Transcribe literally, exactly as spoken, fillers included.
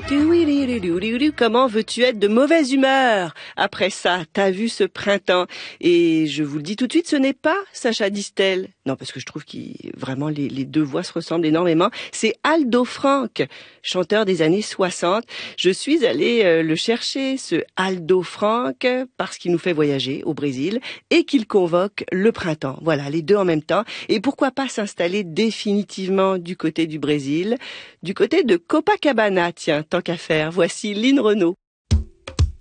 Comment veux-tu être de mauvaise humeur après ça? T'as vu ce printemps? Et je vous le dis tout de suite, ce n'est pas Sacha Distel. Non, parce que je trouve que vraiment les, les deux voix se ressemblent énormément. C'est Aldo Franck, chanteur des années soixante. Je suis allée euh, le chercher, ce Aldo Franck, parce qu'il nous fait voyager au Brésil et qu'il convoque le printemps. Voilà, les deux en même temps. Et pourquoi pas s'installer définitivement du côté du Brésil, du côté de Copacabana, tiens, tant qu'à faire. Voici Lynn Renaud.